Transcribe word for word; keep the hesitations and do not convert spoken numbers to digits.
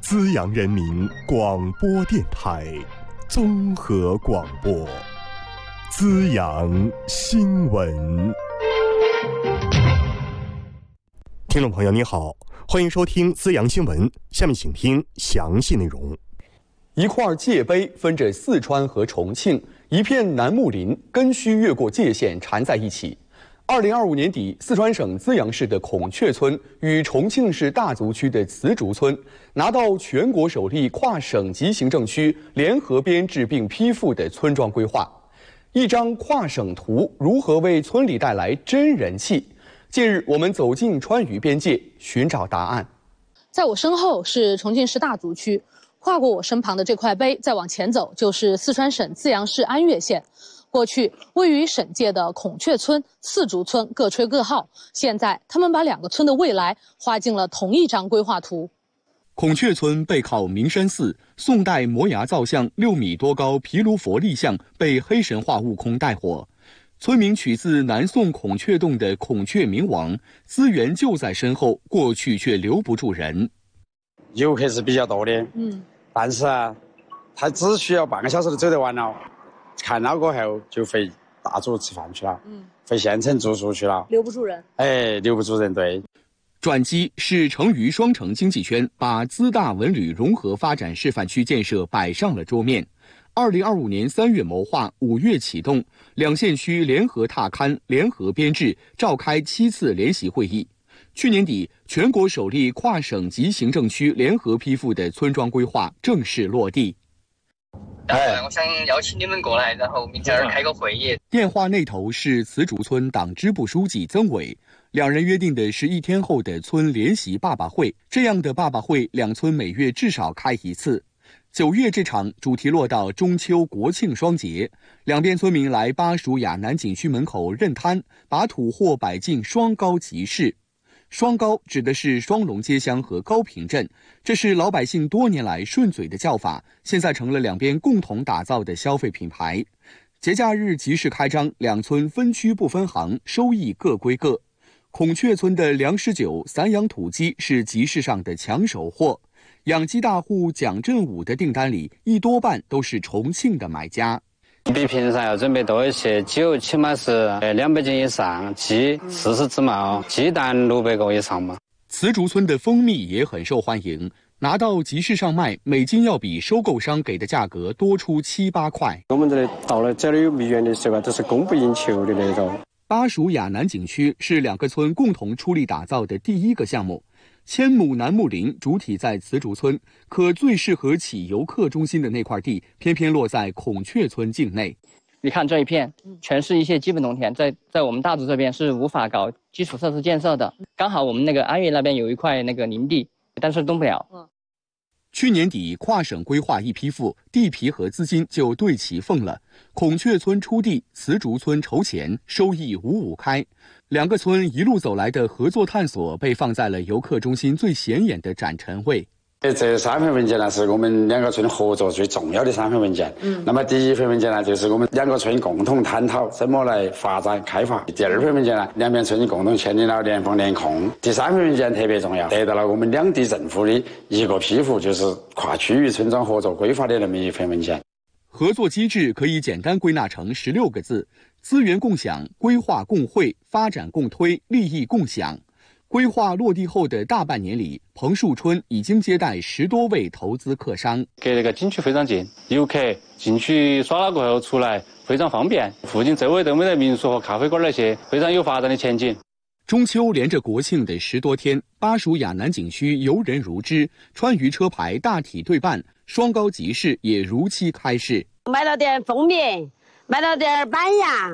资阳人民广播电台综合广播，资阳新闻。听众朋友你好，欢迎收听资阳新闻，下面请听详细内容。 一块界碑分着四川和重庆，一片楠木林根须越过界限缠在一起。二零二五年底，四川省资阳市的孔雀村与重庆市大足区的磁竹村拿到全国首例跨省级行政区联合编制并批复的村庄规划。一张跨省图如何为村里带来真人气？近日，我们走进川渝边界，寻找答案。 在我身后是重庆市大足区，跨过我身旁的这块碑，再往前走就是四川省资阳市安岳县。过去位于省界的孔雀村、刺竹村各吹各号，现在他们把两个村的未来画进了同一张规划图。 孔雀村背靠明山寺，宋代摩崖造像六米多高毗卢佛立像被黑神话悟空带火，村名取自南宋孔雀洞的孔雀明王，资源就在身后，过去却留不住人。 游客是比较多的， 嗯， 但是啊，他只需要半个小时就走得完了。看到过后就回大竹吃饭去了，嗯，回县城住宿去了， 留不住人。 哎，留不住人，对。 转机是成渝双城经济圈把资大文旅融合发展示范区建设摆上了桌面。二零二五年三月谋划，五月启动，两县区联合踏勘、联合编制，召开七次联席会议。去年底，全国首例跨省级行政区联合批复的村庄规划正式落地。 然后我想邀请你们过来，然后明天开个会议。 电话那头是磁竹村党支部书记曾伟，两人约定的是一天后的村联席爸爸会。这样的爸爸会，两村每月至少开一次。九月这场主题落到中秋国庆双节，两边村民来巴蜀亚南景区门口认摊，把土货摆进双高集市。双高指的是双龙街乡和高坪镇，这是老百姓多年来顺嘴的叫法，现在成了两边共同打造的消费品牌。节假日集市开张，两村分区不分行，收益各归各。孔雀村的粮食酒、散养土鸡是集市上的抢手货，养鸡大户蒋振武的订单里一多半都是重庆的买家。 比平常要准备多一些，酒起码是两百斤以上，鸡四十只嘛，鸡蛋六百个以上嘛。 磁竹村的蜂蜜也很受欢迎，拿到集市上卖，每斤要比收购商给的价格多出七八块。 我们这里到了这里有蜜源的时候，都是供不应求的那种。 巴蜀亚南景区是两个村共同出力打造的第一个项目。千亩楠木林主体在磁竹村，可最适合起游客中心的那块地，偏偏落在孔雀村境内。 你看这一片，全是一些基本农田，在在我们大竹这边是无法搞基础设施建设的。刚好我们那个安岳那边有一块那个林地，但是动不了。嗯。 去年底跨省规划一批复，地皮和资金就对齐缝了。孔雀村出地，磁竹村筹钱，收益五五开。两个村一路走来的合作探索被放在了游客中心最显眼的展陈位。 这三份文件呢，是我们两个村合作最重要的三份文件。嗯，那么第一份文件呢，就是我们两个村共同探讨怎么来发展开发。第二份文件呢，两边村共同签订了联防联控。第三份文件特别重要，得到了我们两地政府的一个批复，就是跨区域村庄合作规划的那么一份文件。 合作机制可以简单归纳成十六个字：资源共享、规划共惠、发展共推、利益共享。规划落地后的大半年里，彭树村已经接待十多位投资客商， 给那个景区非常近，游客进去耍了过后出来非常方便，附近周围都没得民宿和咖啡馆那些，非常有发展的前景。 中秋连着国庆的十多天，巴蜀亚南景区游人如织，川渝车牌大体对半，双高集市也如期开市。 买了点蜂蜜，买了点板牙，